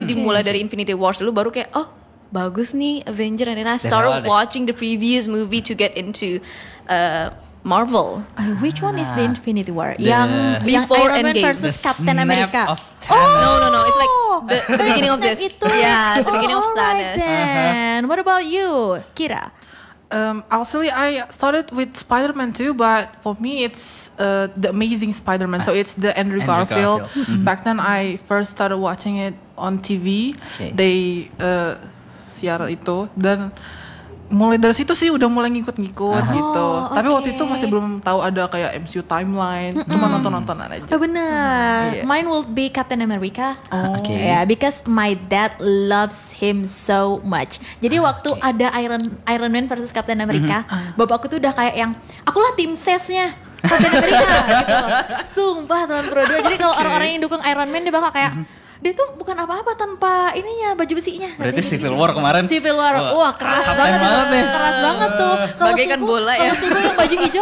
Jadi mulai dari Infinity Wars dulu baru kayak bagus nih Avenger, and then I started watching the previous movie to get into Marvel. Which one is the Infinity War? Yang before Iron Man Endgame. versus Captain America. No, it's like the beginning of this. Itu. Yeah, the beginning of Thanos. Then what about you, Kira? Actually, I started with Spider-Man too, but for me it's the Amazing Spider-Man. So it's the Andrew Garfield. Back then, I first started watching it on TV. They siar itu, dan mulai dari situ sih udah mulai ngikut-ngikut gitu. Tapi waktu itu masih belum tahu ada kayak MCU timeline. Cuma nonton-nontonan aja. Benar. Mine will be Captain America. Yeah, because my dad loves him so much. Jadi waktu ada Iron Man versus Captain America, bapakku tuh udah kayak yang akulah tim sesnya Captain America gitu loh. Sumpah teman Pro 2. Jadi kalau orang-orang yang dukung Iron Man dia bakal kayak dia tuh bukan apa-apa tanpa ininya, baju besinya. Berarti Civil War kemarin. Civil War. Wah, keras banget itu. Keras banget tuh. Kalau bagaikan bola ya. Kalau Suho yang baju hijau,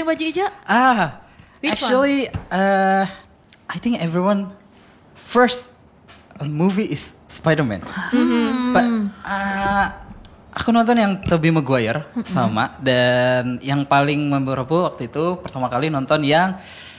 Actually, I think everyone first movie is Spider-Man. But aku nonton yang Tobey Maguire sama, dan yang paling memorable waktu itu pertama kali nonton yang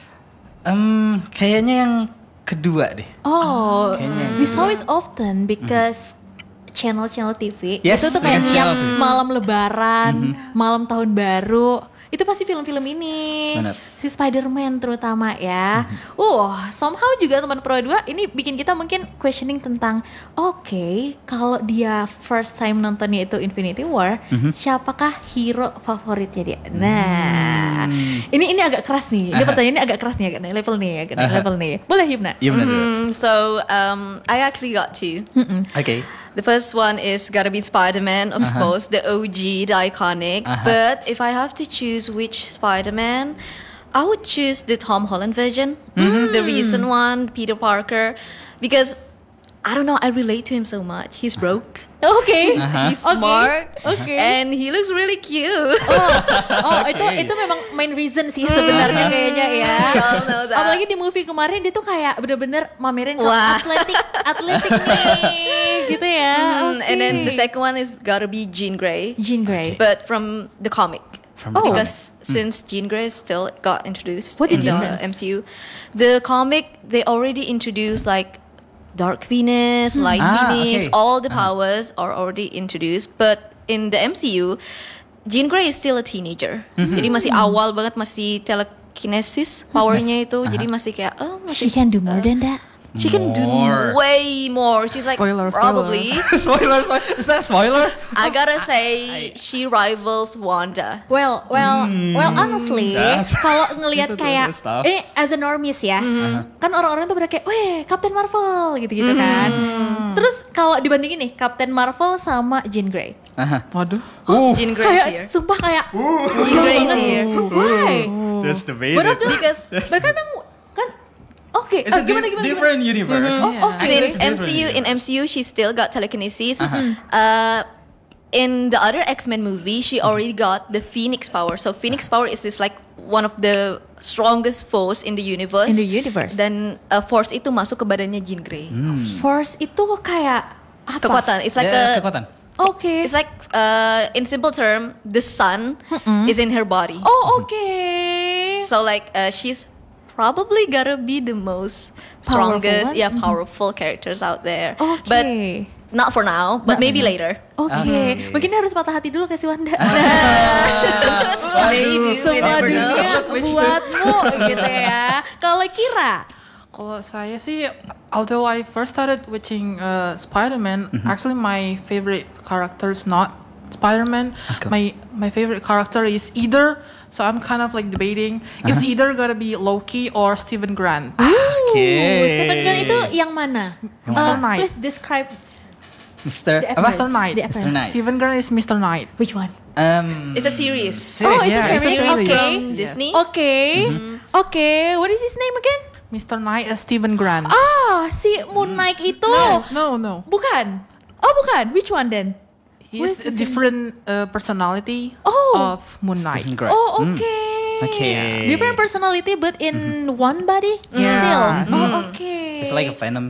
kayaknya yang kedua deh. We saw it often because channel-channel TV Yes, itu tuh kayak yes, tiap channel TV. malam Lebaran, malam Tahun Baru, itu pasti film-film ini. Benar. Si Spider-Man terutama ya. Somehow juga teman Pro 2 ini bikin kita mungkin questioning tentang kalau dia first time nontonnya itu Infinity War, siapakah hero favoritnya dia? Nah, ini agak keras nih. Ini pertanyaannya agak keras nih, agak naik level nih. Boleh Hibna? Iya benar. So I actually got two. Okay. The first one is gotta be Spider-Man, of course, the OG, the iconic. But if I have to choose which Spider-Man, I would choose the Tom Holland version, the recent one, Peter Parker, because I don't know, I relate to him so much. He's broke. Okay. He's smart. Okay. And he looks really cute. Itu memang main reason sih sebenarnya kayaknya ya. Y'all know that. Apalagi di movie kemarin dia tuh kayak bener-bener mamerin kalau atletik nih gitu ya. And then the second one is gotta be Jean Grey. Jean Grey. But from the comic. From Because since Jean Grey still got introduced What the in the difference? MCU, the comic they already introduced like Dark Phoenix, Light Phoenix, okay. all the powers are already introduced. But in the MCU, Jean Grey is still a teenager. Jadi masih awal banget, masih telekinesis powernya itu. Jadi masih kayak She can do more than that. She can do More. way more. She's like Spoiler. probably. Spoiler. Is that spoiler? I gotta say she rivals Wanda. Well, honestly, That's- kalau ngelihat kayak that's tough. ini as a normies ya, kan orang-orang tuh pada kayak, weh, Captain Marvel gitu-gitu kan. Terus kalau dibandingin nih, Captain Marvel sama Jean Grey, Waduh. Jean Grey kayak here. sumpah kayak Jean Grey is here. why? That's debated. What of the- Because mereka emang kan It's a gimana? different universe. since MCU she still got telekinesis. In the other X-Men movie, she already got the Phoenix power. So Phoenix power is this like one of the strongest foes in the universe. In the universe. Dan force itu masuk ke badannya Jean Grey. Force itu kayak apa? Kekuatan. It's like Kekuatan. Oke. It's like in simple term, the sun is in her body. Oke. So like she's probably gotta be the most Powerful strongest, one? powerful characters out there. Oke. But not for now, but maybe later. Oke. Mungkin harus patah hati dulu kasih Wanda. Maybe. Semua we never know. dunia buatmu gitu ya. Kalau Kira, Kalau saya sih, although I first started watching Spider-Man, actually my favorite character is not Spider-Man. My favorite character is either, so I'm kind of like debating, it's either gonna be Loki or Stephen Grant. Stephen Grant itu yang mana? Mr. Knight. Please describe Mr. the Apa? appearance. Mr. Knight. The appearance. Mr. Knight. Stephen Grant is Mr. Knight. Which one? It's a series. Oh, it's Yeah, a it's a series. series. Okay. From Disney. Okay. What is his name again? Mr. Knight is Stephen Grant. Si Moon Knight itu. No. Bukan. Oh, bukan. Which one then? He's a different personality Oh. of Moon Knight. Stephen Grant. Oh, okay. Okay. Different personality but in one body Yeah. still. Oh, okay. It's like a Venom.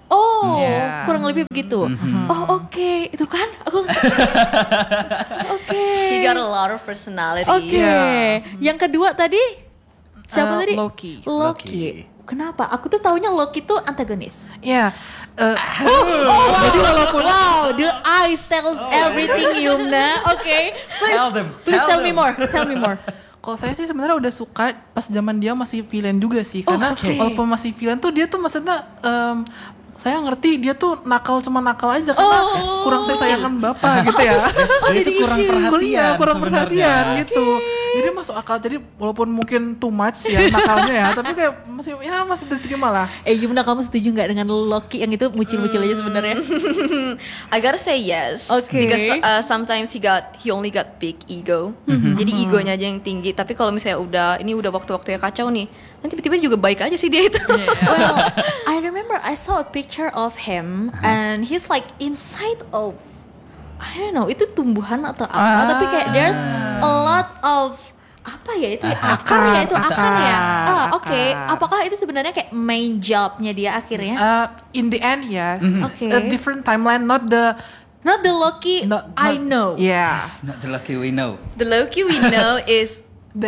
Oh, Yeah. kurang lebih begitu. Oh, oke. Itu kan aku Oke. He got a lot of personality. Oke. Yeah. Yang kedua tadi siapa tadi? Loki. Loki. Kenapa? Aku tuh taunya Loki tuh antagonis. Yeah. Jadi walaupun the eyes tells everything, Yumna. Oke. Please tell me more. Tell me more. Kalau saya sih sebenarnya udah suka pas zaman dia masih villain juga sih, karena walaupun masih villain tuh dia tuh maksudnya saya ngerti dia tuh cuma nakal aja karena kurang sayangkan bapak gitu ya. Dia itu kurang perhatian, kurang sebenarnya. perhatian gitu. Jadi masuk akal. Jadi walaupun mungkin too much ya nakalnya ya, tapi kayak masih diterima lah. Yumna, kamu setuju nggak dengan Loki yang itu mucil-mucil aja sebenarnya? I gotta say yes. Okay. Because sometimes he only got big ego. Jadi egonya aja yang tinggi. Tapi kalau misalnya udah waktu-waktunya kacau nih, nanti tiba-tiba juga baik aja sih dia itu. Well, I remember I saw a picture of him and he's like inside of, I don't know, itu tumbuhan atau apa, tapi kayak there's a lot of apa ya itu akar ya itu akar ya. Oke. Apakah itu sebenarnya kayak main jobnya dia akhirnya? In the end, yes. Okay. A different timeline, not the Loki I know. Yeah. It's not the Loki we know. The Loki we know is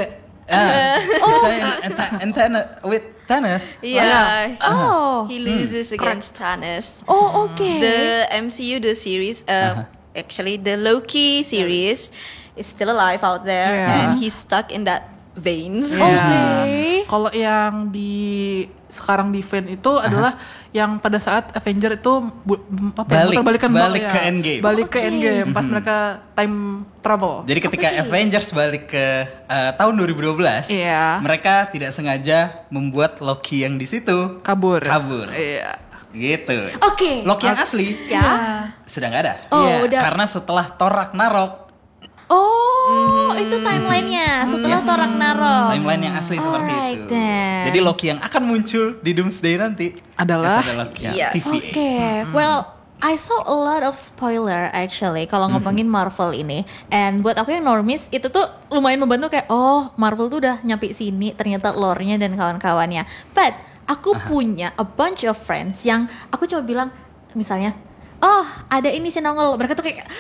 With Thanos. yeah. Oh. He loses against Thanos. Oh, okay. The MCU, the series, actually the Loki series is still alive out there, and he's stuck in that veins. Okay. Kalau yang sekarang di Venom itu adalah yang pada saat Avenger itu Balik ke Endgame. Balik ke Endgame pas mereka time travel. Jadi ketika Avengers balik ke tahun 2012, mereka tidak sengaja membuat Loki yang di situ kabur. Iya. Gitu. Oke. Loki yang asli sudah nggak ada. Udah. Karena setelah Thor Ragnarok. Itu timelinenya setelah Thor Ragnarok. Timeline yang asli seperti itu. Then. Jadi Loki yang akan muncul di Doomsday nanti adalah Loki yang Yes. TVA. Oke. Well, I saw a lot of spoiler actually kalau ngomongin Marvel ini. And buat aku yang normis itu tuh lumayan membantu kayak Marvel tuh udah nyampe sini ternyata lore-nya dan kawan-kawannya. But aku punya a bunch of friends yang aku cuma bilang misalnya ada ini si nongol, mereka tuh kayak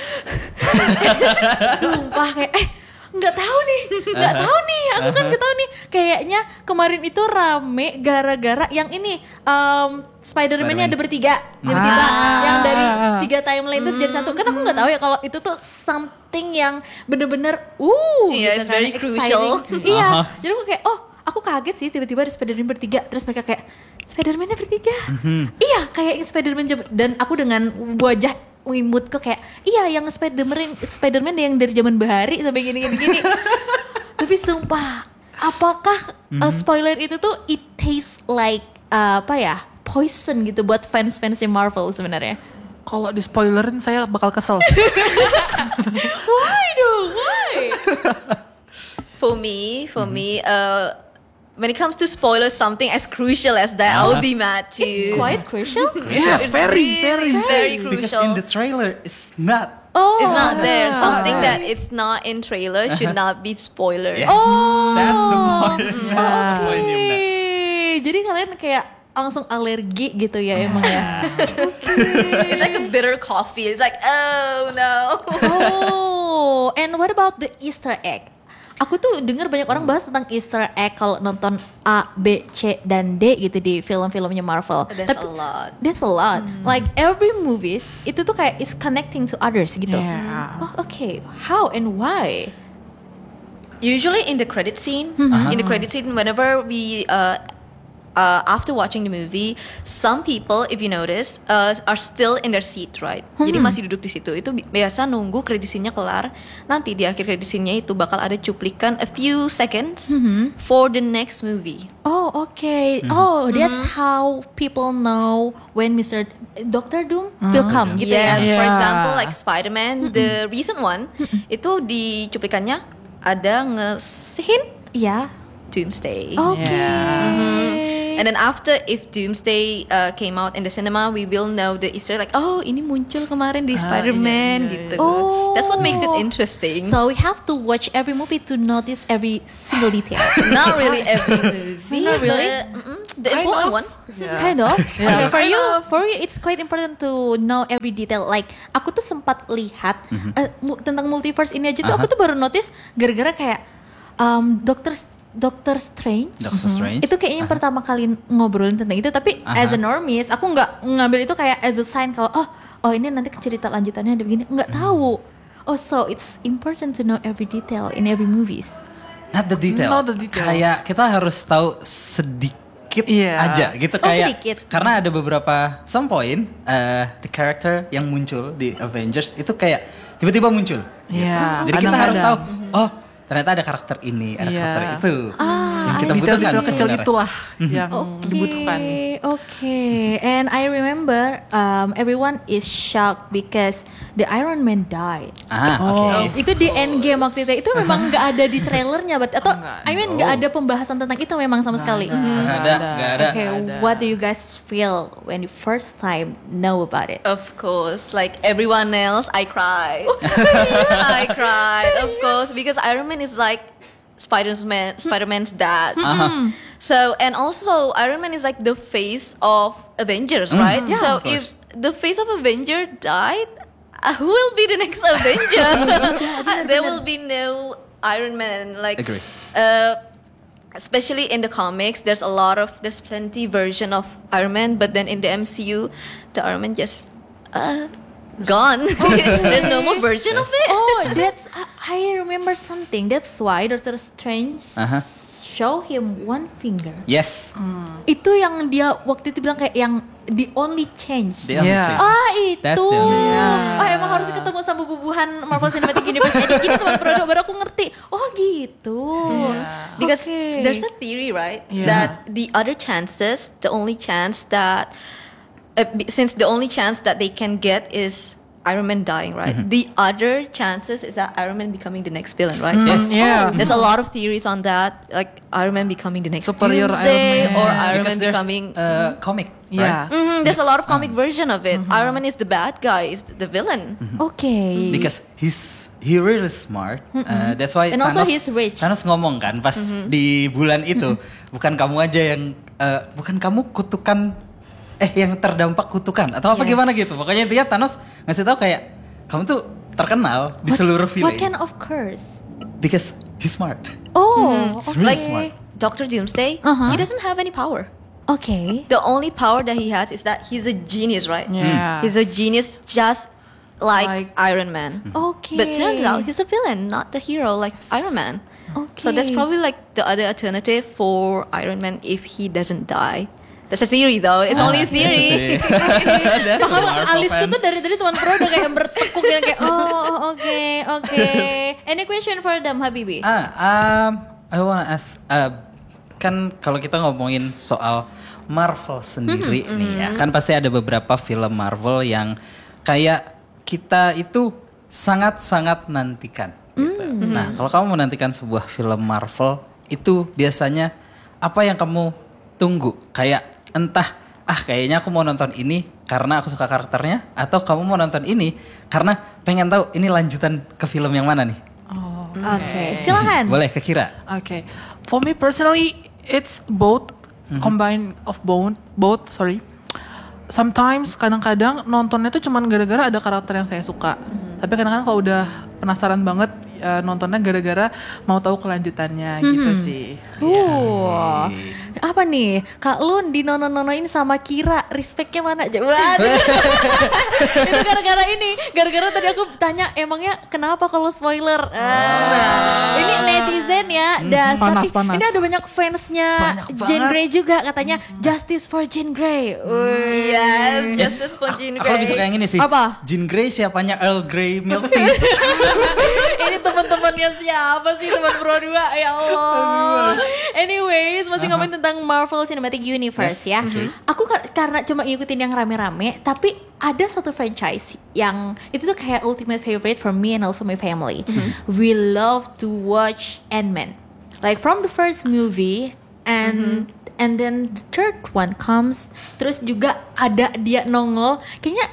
sumpah kayak nggak tahu nih, aku kan nggak tahu nih. Kayaknya kemarin itu rame gara-gara yang ini Spider-Man-nya ada bertiga, tiba-tiba yang dari 3 timeline itu jadi satu. Kan aku nggak tahu ya kalau itu tuh something yang bener-iya, It's very crucial. Iya, jadi aku kayak aku kaget sih tiba-tiba ada Spider-Man bertiga, terus mereka kayak Spider-Man-nya bertiga. Iya, kayak yang Spider-Man dan aku dengan wajah imutku kayak yang Spider-Man yang dari zaman bahari sampai gini. Tapi sumpah, apakah spoiler itu tuh it tastes like poison gitu buat fans-fansnya Marvel sebenarnya? Kalau di spoilerin saya bakal kesel. Why? For me, when it comes to spoilers, something as crucial as that, I'll be mad too. It's quite crucial. Yes, very crucial. Because in the trailer it's not. It's not there. Something that it's not in trailer should not be spoilers. Yes. That's the point. Oke. Jadi kalian kayak langsung alergi gitu ya emang ya. It's like a bitter coffee. It's like, oh no. And what about the Easter egg? Aku tuh dengar banyak orang bahas tentang Easter egg kalau nonton A, B, C, dan D gitu di film-filmnya Marvel. That's a lot. Like every movies itu tuh kayak it's connecting to others gitu. Okay. How and why? Usually in the credit scene, whenever we after watching the movie, some people, if you notice, are still in their seat, right? Jadi masih duduk di situ. Itu biasa nunggu credit scene-nya kelar. Nanti di akhir credit scene-nya itu bakal ada cuplikan a few seconds for the next movie. Okay. That's how people know when Dr. Doom will come gitu Yes, ya. for example, like Spider-Man, the recent one, itu di cuplikannya ada nge-hint Iya. Doomsday. Okay. And then after, if Doomsday came out in the cinema, we will know the Easter like, oh, ini muncul kemarin di Spider-Man gitu. Oh. That's what makes it interesting. So we have to watch every movie to notice every single detail. Not really every movie. Not really? The important one. Kind of. Okay, for you it's quite important to know every detail. Like aku tuh sempat lihat tentang multiverse ini aja tuh aku tuh baru notice gara-gara kayak Doctor Strange. Itu kayaknya pertama kali ngobrolin tentang itu, tapi as a normies aku nggak ngambil itu kayak as a sign kalau oh ini nanti cerita lanjutannya ada begini, nggak tahu. Oh, so it's important to know every detail in every movies. Not the detail. Kayak kita harus tahu sedikit aja gitu kayak. Sedikit. Karena ada beberapa some point the character yang muncul di Avengers itu kayak tiba-tiba muncul. Jadi kita harus tahu ternyata ada karakter ini, ada karakter itu yang kita butuhkan. Detail kecil itulah yang dibutuhkan. Okay. And I remember everyone is shocked because the Iron Man died. Itu di Endgame waktu itu memang nggak ada di trailernya, atau I mean nggak ada pembahasan tentang itu memang sama sekali. Nggak ada. Okay, what do you guys feel when you first time know about it? Of course, like everyone else, I cried. I cried, of course, because Iron Man is like Spider-Man's dad. So, and also Iron Man is like the face of Avengers, right? Yeah, so if the face of Avenger died, who will be the next Avenger? There will be no Iron Man. Like, agree. Especially in the comics, there's plenty version of Iron Man, but then in the MCU, the Iron Man just gone. There's no more version of it. I remember something. That's why Doctor Strange show him one finger. Yes. Itu yang dia waktu itu bilang kayak yang the only change. The only change. Itu. That's the only change. Emang harus ketemu sama bubuhan Marvel Cinematic Universe. Jadi gini teman produk baru aku ngerti. Oh gitu. Because there's a theory, right? That the other chances, the only chance that since the only chance that they can get is Iron Man dying, right? The other chances is that Iron Man becoming the next villain, right? Yes. There's a lot of theories on that, like Iron Man becoming the next Superior Doomsday, Iron Man. or Iron Because Man becoming. comic. Right? There's a lot of comic version of it. Iron Man is the bad guy, is the villain. Okay. Because he really smart. That's why And also he's rich. Thanos ngomong kan pas di bulan itu, bukan kamu aja yang bukan kamu kutukan yang terdampak kutukan atau apa gimana gitu. Pokoknya intinya Thanos ngasih tahu kayak kamu tuh terkenal di seluruh film. What kind of curse? Because he's smart. He's really smart. Doctor Doomsday, he doesn't have any power. Okay. The only power that he has is that he's a genius, right? Yeah. He's a genius just like Iron Man. Okay. But turns out he's a villain, not the hero like Iron Man. Okay. So that's probably like the other alternative for Iron Man if he doesn't die. That's a theory though. It's only a theory. Bahkan alisku tuh dari tadi teman pro udah kayak bertekuk yang kayak okay. Any question for them, Habibi? I wanna ask kan kalau kita ngomongin soal Marvel sendiri nih ya, kan pasti ada beberapa film Marvel yang kayak kita itu sangat-sangat nantikan gitu. Nah, kalau kamu menantikan sebuah film Marvel itu biasanya apa yang kamu tunggu? Kayak entah kayaknya aku mau nonton ini karena aku suka karakternya, atau kamu mau nonton ini karena pengen tahu ini lanjutan ke film yang mana nih? Okay. Silakan. Boleh ke Kira. Okay. For me personally, it's both combine of both. Sorry. Sometimes kadang-kadang nontonnya tuh cuman gara-gara ada karakter yang saya suka. Tapi kadang-kadang kalau udah penasaran banget nontonnya gara-gara mau tahu kelanjutannya gitu sih. Apa nih? Kak Lun di nono-nonoin sama Kira, respectnya mana? Waduh. Itu gara-gara tadi aku tanya emangnya kenapa kalau spoiler? Ini netizen ya, dasar. Panas. Ini ada banyak fansnya Jean Grey juga katanya Justice for Jean Grey. Yes, Justice for Jean Grey. Aku lebih suka yang ini sih. Apa? Jean Grey siapanya Earl Grey milk tea. Ini teman-temannya siapa sih, teman Pro 2? Ya Allah. Anyways, masih ngomongin tentang Marvel Cinematic Universe ya. Aku karena cuma ngikutin yang rame-rame, tapi ada satu franchise yang itu tuh kayak ultimate favorite for me and also my family. We love to watch Ant-Man. Like from the first movie and and then the third one comes, terus juga ada dia nongol. Kayaknya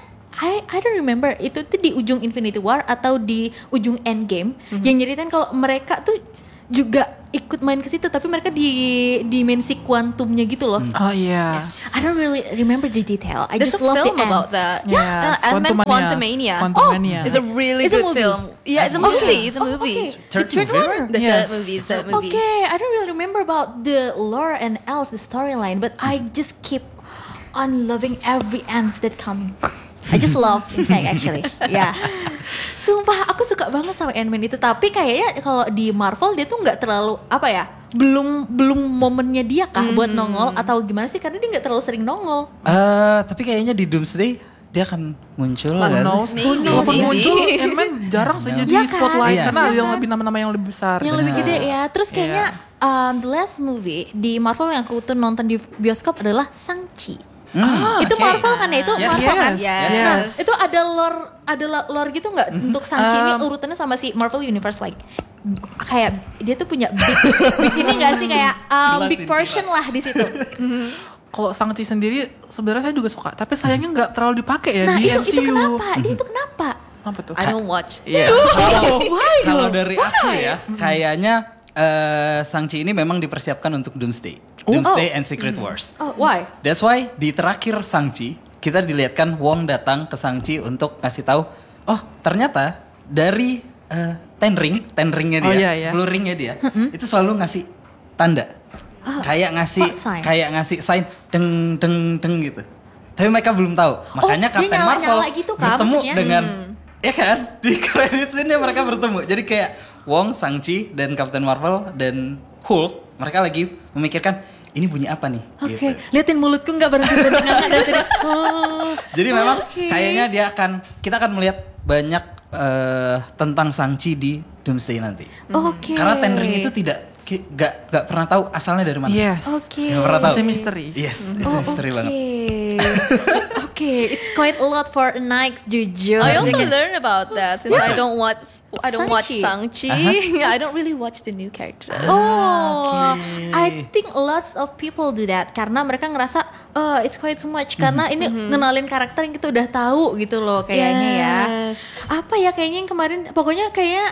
I don't remember itu tuh di ujung Infinity War atau di ujung Endgame yang nyeritain kalau mereka tuh juga ikut main ke situ, tapi mereka di dimensi kuantumnya gitu loh. Oh yeah. Yes. I don't really remember the detail. I There's just a love the film ends. about that. Yes, Ant-Man Quantumania. Quantumania. It's a really It's a good movie. film. Yeah, it's a movie. It's a Okay. movie. Third The third movie, one? right? The Yes. third movie is that movie. Okay, I don't really remember about the lore and else the storyline, but I just keep on loving every ends that come. I just love insect actually. Ya. Sumpah aku suka banget sama Ant-Man itu, tapi kayaknya kalau di Marvel dia tuh nggak terlalu apa ya? Belum momennya dia kah buat nongol atau gimana sih? Karena dia nggak terlalu sering nongol. Tapi kayaknya di Doomsday dia akan muncul. Who nggak sih? knows? Maybe. Walaupun Maybe. muncul, Ant-Man jarang saja di Iya kan? spotlight Iya. karena ada Iya yang kan? lebih nama-nama yang lebih besar. Yang lebih Benar. gede ya. Terus kayaknya the last movie di Marvel yang aku tuh nonton di bioskop adalah Shang-Chi. Itu oke. Marvel kan ya? Itu Yes. Marvel kan? Yes. Nah, Yes. itu ada lore gitu nggak untuk Shang-Chi ini urutannya sama si Marvel Universe like kayak dia tuh punya big ini nggak sih kayak big Jelasin, portion lah di situ. Kalau Shang-Chi sendiri sebenarnya saya juga suka, tapi sayangnya nggak terlalu dipakai ya Nah di itu MCU. kenapa? Dia itu kenapa? Apa tuh? I don't watch. Iya. Why Kalau though? dari aku ya, kayaknya Shang-Chi ini memang dipersiapkan untuk Doomsday. Doomsday and Secret Wars. Oh why? That's why di terakhir Shang-Chi kita dilihatkan Wong datang ke Shang-Chi untuk kasih tahu, oh ternyata dari ten ringnya dia, Oh, iya, iya. 10 ringnya dia, itu selalu ngasih tanda, kayak ngasih what sign? sign deng gitu. Tapi mereka belum tahu, makanya dia Captain Marvel nyala-nyala gitu kah bertemu maksudnya? dengan, ya kan di credit scene mereka bertemu. Jadi kayak Wong, Shang-Chi dan Captain Marvel dan Hulk mereka lagi memikirkan ini bunyi apa nih? Oke, Gitu. liatin mulutku nggak berhenti ngangkat dari tadi. Oh, Jadi memang oke. kayaknya kita akan melihat banyak tentang Shang-Chi di Doomsday nanti. Oke. Karena Ten Ring itu gak pernah tahu asalnya dari mana. Yes. Oke. Gak pernah tahu. Masih misteri. Yes, itu Oh, misteri banget. Oke, it's quite a lot for Nike, jujur. I also learned about that since I don't watch Shang-Chi. Shang-Chi. I don't really watch the new characters. Oh, I think lots of people do that karena mereka ngerasa it's quite too much karena ini ngenalin karakter yang kita udah tahu gitu loh kayaknya ya. Yes. Apa ya kayaknya yang kemarin pokoknya kayaknya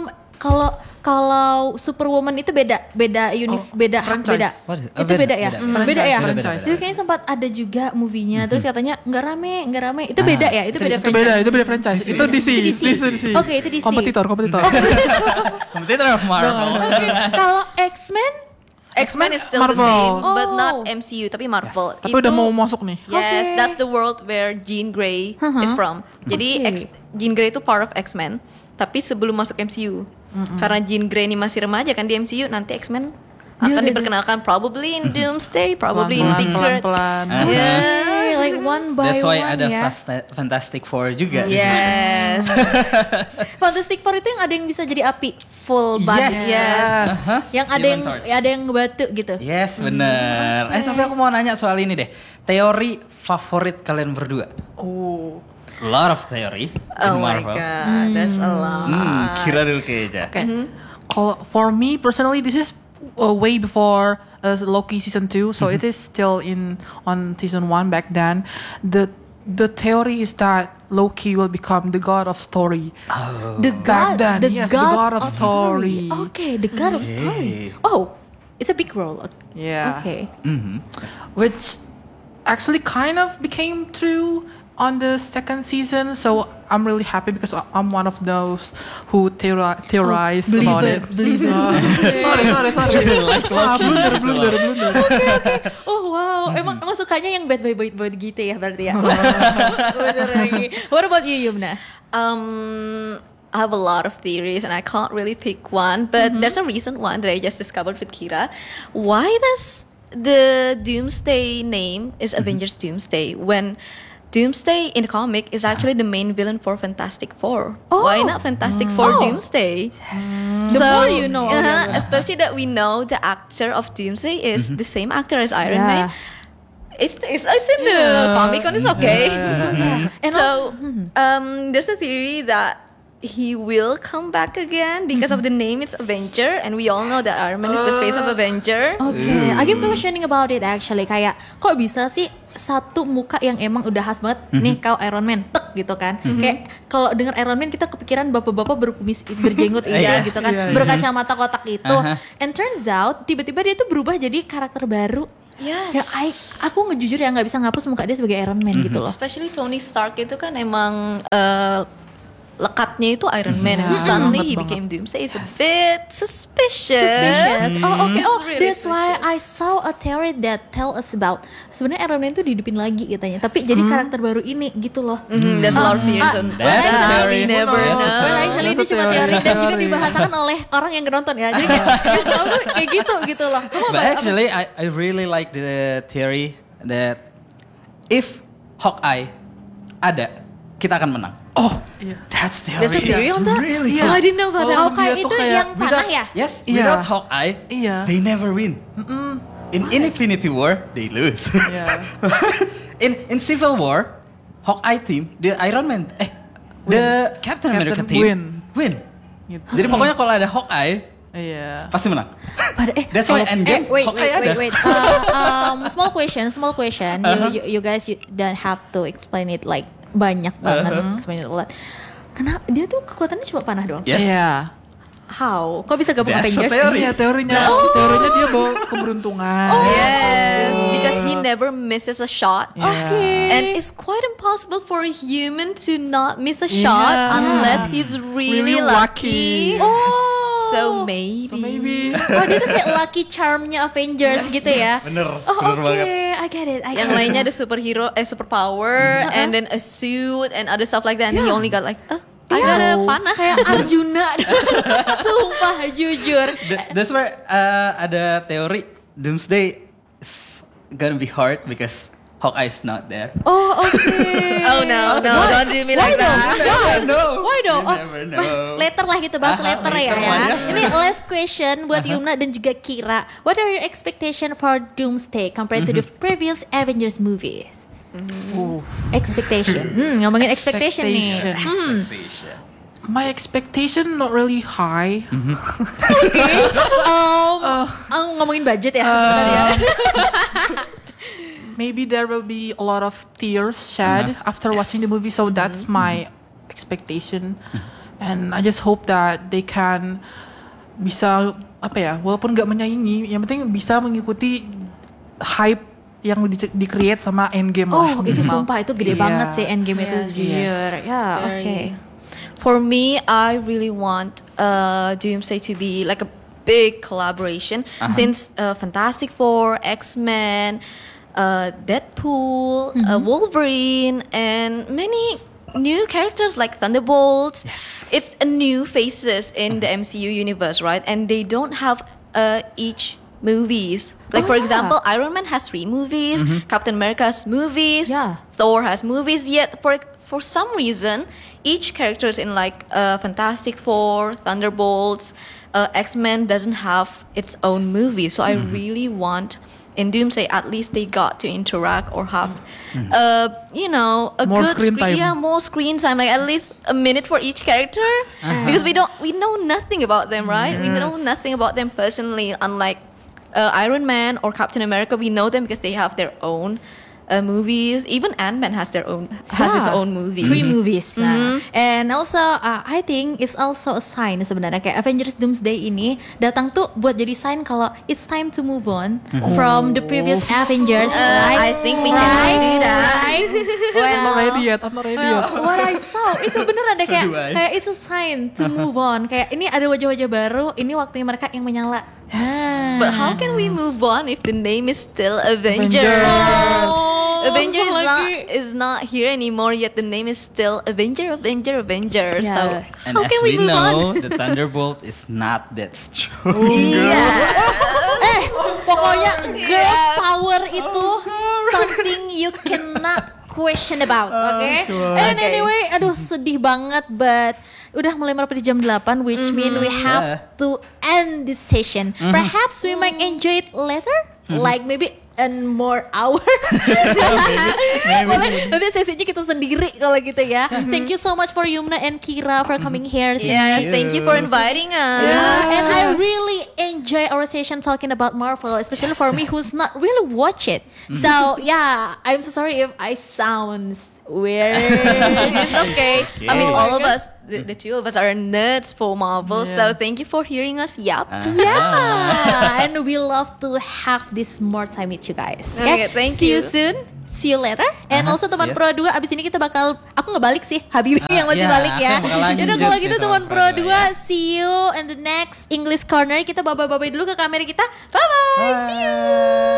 kalau Superwoman itu beda franchise. What is it? itu beda ya beda ya Franchise. jadi kayaknya sempat ada juga movie-nya terus katanya nggak rame itu beda ya itu beda Itu franchise. beda franchise. Itu DC. Itu DC. Oke, itu DC. Kompetitor. Kompetitor Marvel. Oke, kalau X-Men X-Men is still Marvel. the same, but Oh. not MCU, tapi Marvel. Tapi udah mau masuk nih. Yes, Okay. that's the world where Jean Grey is from. Jadi Okay. Jean Grey itu part of X-Men, tapi sebelum masuk MCU. Karena Jean Grey ini masih remaja kan di MCU, nanti X-Men akan diperkenalkan probably in Doomsday, probably in Secret. Pelan-pelan. Okay, like one by That's why one ada ya. Fantastic Four juga. di sini. Yes. Fantastic Four itu yang ada yang bisa jadi api full body. Yes. Yang Human Torch. ada yang batu gitu. Yes, bener. Tapi aku mau nanya soal ini deh. Teori favorit kalian berdua? Oh. A lot of theory in Oh my Marvel. god, there's a lot. Kira dulu kayaknya. Okay. For me personally, this is way before Loki season 2, so it is still on season 1 back then. The theory is that Loki will become the god of story. The Back god, then, the yes, god, the god of story. Okay, the god of story. Oh, it's a big role. Yeah. Okay. Which actually kind of became true on the second season, so I'm really happy because I'm one of those who theorize about it. Believer. Sorry. Blunder. Oh wow, emang sukanya yang bad boy gitu ya berarti ya. Bener lagi. What about you, Yumna? I have a lot of theories and I can't really pick one, but there's a recent one that I just discovered with Kira. Why does the Doomsday name is Avengers Doomsday when Doomsday in the comic is actually the main villain for Fantastic Four? Oh. Why not Fantastic Four Doomsday? The more you know. Especially that we know the actor of Doomsday is the same actor as Iron Yeah. Man. It's in the comic and it's okay. And So there's a theory that he will come back again because of the name is Avenger, and we all know that Iron Man is the face of Avenger. Okay, I keep questioning about it actually. Kayak kok bisa sih satu muka yang emang udah khas banget. Nih kau Iron Man, tek gitu kan. Kayak kalau dengar Iron Man kita kepikiran bapak-bapak berkumis berjenggot Yes. gitu kan, berkacamata kotak itu. And turns out tiba-tiba dia tuh berubah jadi karakter baru. Yes. Ya, aku ngejujur ya nggak bisa ngapus muka dia sebagai Iron Man gitu loh. Especially Tony Stark itu kan emang lekatnya itu Iron Man, and suddenly he became Doomsday. It's a bit suspicious. Oh okay. Oh, It's really that's why I saw a theory that tell us about sebenarnya Iron Man itu dihidupin lagi katanya, tapi jadi karakter baru ini gitu loh. There's a lot of theories on That's a that. theory. We never Who knows? know. Well, actually ini That's a cuma theory. teori dan juga dibahasakan oleh orang yang nonton ya. Jadi kayak yang tahu tuh kayak gitu loh. Kamu But apa? actually, I really like the theory that if Hawkeye ada, kita akan menang. Oh, iya. That's theory. There's a theory on that? Really Oh, I didn't know about that. Hawkeye dia tuh itu kayak yang panah ya? Yes, Iya. without Hawkeye, they never win. In Infinity War, they lose. Yeah. in Civil War, Hawkeye team, the Iron Man, the Captain America team win. Gitu. Jadi pokoknya kalau ada Hawkeye, Iya. pasti menang. Pada That's why Endgame Hawkeye ada. wait. Small question. You guys you don't have to explain it like banyak banget. Explain it a lot. Kenapa dia tuh kekuatannya cuma panah doang? Yes. Iya. How? Kok bisa gabung That's a Avengers? theory. Iya, teorinya dia bawa keberuntungan. Yes, because he never misses a shot. Okay. And it's quite impossible for a human to not miss a shot unless he's really Really lucky. lucky. So maybe. Oh dia tuh kayak lucky charmnya Avengers gitu ya? Bener, Oh bener banget. okay, I get it. Yang lainnya ada superpower and then a suit and other stuff like that. And he only got like, I got a panah. Kayak Arjuna. Sumpah jujur. That's why ada teori Doomsday is gonna be hard because Hawkeye is not there. Oh okay. Oh no, don't do me like that. No. Why dong? You never know. Later lah kita bahas later ya. later lah ya. Ini last question buat Yumna dan juga Kira. What are your expectation for Doomsday compared to the previous Avengers movies? Expectation. Ngomongin expectation nih. Expectation. My expectation not really high. Ngomongin budget ya sebenarnya. Maybe there will be a lot of tears shed after watching the movie, so that's my expectation. And I just hope that they can bisa walaupun nggak menyaingi, yang penting bisa mengikuti hype yang di-create sama Endgame lah. Oh itu sumpah itu gede Iya. banget sih Endgame itu Yes. jujur. Ya oke. For me, I really want Doomsday to be like a big collaboration since Fantastic Four, X-Men, Deadpool, Wolverine, and many new characters like Thunderbolts. Yes. It's a new faces in the MCU universe, right? And they don't have each movies. Like for example, Iron Man has 3 movies, Captain America has movies, Yeah. Thor has movies. Yet for some reason, each characters in like Fantastic Four, Thunderbolts, X-Men doesn't have its own movie. So I really want in Doomsday at least they got to interact or have a More good screen time. Yeah, more screen time, like at least a minute for each character, because we know nothing about them, right? We know nothing about them personally, unlike Iron Man or Captain America. We know them because they have their own movies. Even Ant-Man has his own movies. 3 movies. Nah, and also I think it's also a sign sebenarnya kayak Avengers Doomsday ini datang tuh buat jadi sign kalau it's time to move on from the previous Avengers. I think we can do that. I'm not ready yet. What I saw itu bener ada So do I. kayak it's a sign to move on. Kayak ini ada wajah-wajah baru. Ini waktunya mereka yang menyala. But how can we move on if the name is still Avengers? Avengers is not here anymore, yet the name is still Avenger. Yeah. So And how as can we we move know, on? the Thunderbolt is not that strong. Pokoknya girls power itu something you cannot question about, okay? And anyway, aduh sedih banget, but udah mulai merapati jam 8, which mean we have to end this session. Perhaps we might enjoy it later, like maybe and more hour. Boleh, nanti sesinya kita sendiri kalau gitu ya. Thank you so much for Yumna and Kira for coming here. Yes, thank you for inviting us. And I really enjoy our session talking about Marvel, especially for me who's not really watch it. So yeah, I'm so sorry if I sound weird. It's okay. I mean, all of us, the two of us are nerds for Marvel. So thank you for hearing us. Yup. Yeah, and we love to have this more time with you guys. Okay, thank See you you. soon. See you later. And also teman see ya. Pro 2 abis ini kita bakal, aku nggak balik sih, Habibie yang masih ya, balik ya. aku bakal lanjut Yaudah kalau nih gitu teman teman Pro Pro 2 2 ya. see you in the next English Corner. Kita bye-bye dulu ke kamera kita. Bye-bye. See you.